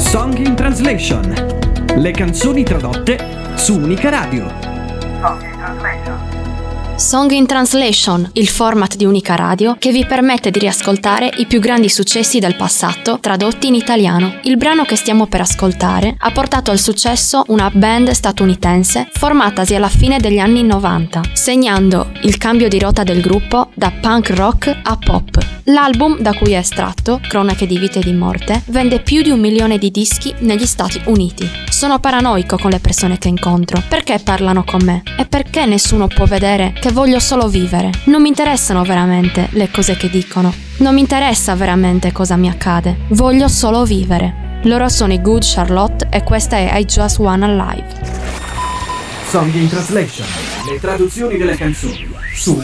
Song in Translation. Le canzoni tradotte su Unica Radio. Song in Translation, il format di Unica Radio che vi permette di riascoltare i più grandi successi del passato tradotti in italiano. Il brano che stiamo per ascoltare ha portato al successo una band statunitense formatasi alla fine degli anni 90, segnando il cambio di rotta del gruppo da punk rock a pop. L'album da cui è estratto, Cronache di vita e di morte, vende più di 1 milione di dischi negli Stati Uniti. Sono paranoico con le persone che incontro. Perché parlano con me? E perché nessuno può vedere che voglio solo vivere? Non mi interessano veramente le cose che dicono. Non mi interessa veramente cosa mi accade. Voglio solo vivere. Loro sono i Good Charlotte e questa è I Just Wanna Live. Song in Translation. Le traduzioni delle canzoni su